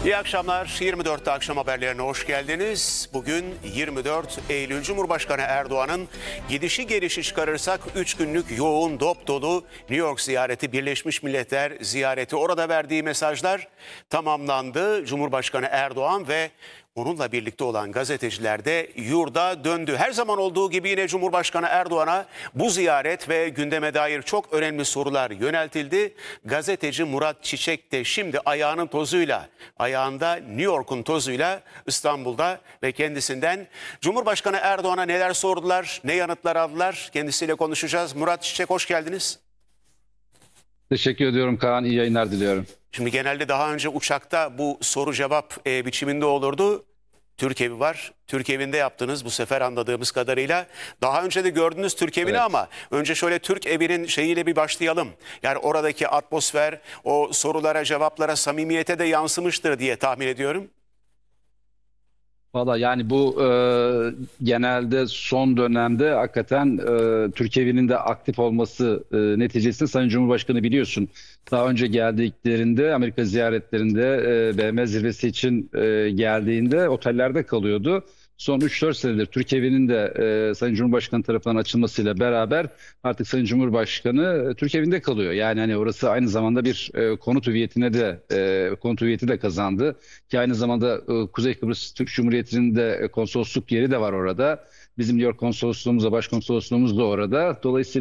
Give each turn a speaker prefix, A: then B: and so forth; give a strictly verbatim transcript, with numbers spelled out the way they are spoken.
A: İyi akşamlar. yirmi dörtte akşam haberlerine hoş geldiniz. Bugün yirmi dört Eylül. Cumhurbaşkanı Erdoğan'ın gidişi gelişi çıkarırsak üç günlük yoğun dop dolu New York ziyareti, Birleşmiş Milletler ziyareti, orada verdiği mesajlar tamamlandı. Cumhurbaşkanı Erdoğan ve onunla birlikte olan gazeteciler de yurda döndü. Her zaman olduğu gibi yine Cumhurbaşkanı Erdoğan'a bu ziyaret ve gündeme dair çok önemli sorular yöneltildi. Gazeteci Murat Çiçek de şimdi ayağının tozuyla, ayağında New York'un tozuyla İstanbul'da ve kendisinden Cumhurbaşkanı Erdoğan'a neler sordular, ne yanıtlar aldılar, kendisiyle konuşacağız. Murat Çiçek, hoş geldiniz.
B: Teşekkür ediyorum Kaan. İyi yayınlar diliyorum.
A: Şimdi genelde daha önce uçakta bu soru cevap e, biçiminde olurdu. Türk Evi var. Türk Evi'nde yaptınız bu sefer anladığımız kadarıyla. Daha önce de gördünüz Türk Evi'ni,
B: Evet.
A: ama önce şöyle Türk Evi'nin şeyiyle bir başlayalım. Yani oradaki atmosfer o sorulara, cevaplara, samimiyete de yansımıştır diye tahmin ediyorum.
B: Valla yani bu e, genelde son dönemde hakikaten e, Türk Evi'nin de aktif olması e, neticesinde Sayın Cumhurbaşkanı biliyorsun. Daha önce geldiklerinde Amerika ziyaretlerinde e, B M W zirvesi için e, geldiğinde otellerde kalıyordu. Son üç dört senedir Türk Evi'nin de e, Sayın Cumhurbaşkanı tarafından açılmasıyla beraber artık Sayın Cumhurbaşkanı e, Türk Evi'nde kalıyor. Yani hani orası aynı zamanda bir e, konut hüviyetine de e, konut hüviyeti de kazandı. Ki aynı zamanda e, Kuzey Kıbrıs Türk Cumhuriyeti'nin de e, konsolosluk yeri de var orada. Bizim New York konsolosluğumuz da başkonsolosluğumuz da orada. Dolayısıyla